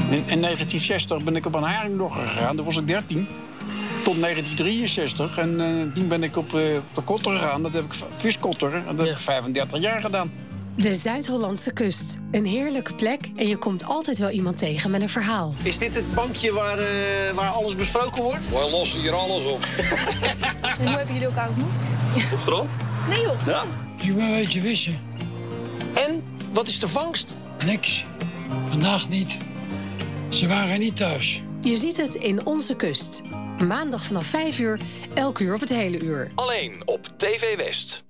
In 1960 ben ik op een haringdog gegaan, toen was ik 13. Tot 1963 en toen ben ik op de kotter gegaan. Dat heb ik viskotter en dat heb ik 35 jaar gedaan. De Zuid-Hollandse kust. Een heerlijke plek en je komt altijd wel iemand tegen met een verhaal. Is dit het bankje waar alles besproken wordt? Wij lossen hier alles op. En hoe hebben jullie elkaar ontmoet? Op strand? Nee joh, op strand. Ik ben een beetje vissen. En, wat is de vangst? Niks. Vandaag niet. Ze waren niet thuis. Je ziet het in Onze Kust. Maandag vanaf 5 uur, elk uur op het hele uur. Alleen op TV West.